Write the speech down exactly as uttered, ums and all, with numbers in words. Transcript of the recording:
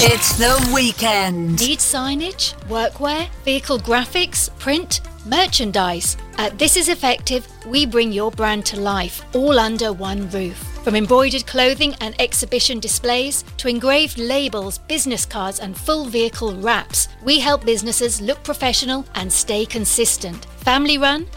It's the weekend. Need signage, workwear, vehicle graphics, print, merchandise? At This Is Effective, we bring your brand to life, all under one roof. From embroidered clothing and exhibition displays to engraved labels, business cards and full vehicle wraps, we help businesses look professional and stay consistent. Family run